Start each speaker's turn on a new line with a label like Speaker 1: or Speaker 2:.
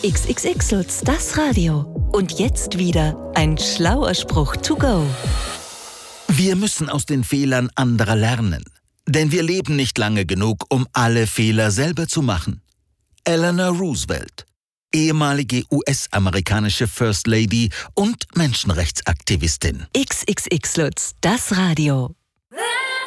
Speaker 1: XXX-Lutz, das Radio. Und jetzt wieder ein schlauer Spruch to go.
Speaker 2: Wir müssen aus den Fehlern anderer lernen. Denn wir leben nicht lange genug, um alle Fehler selber zu machen. Eleanor Roosevelt, ehemalige US-amerikanische First Lady und Menschenrechtsaktivistin.
Speaker 1: XXX-Lutz, das Radio.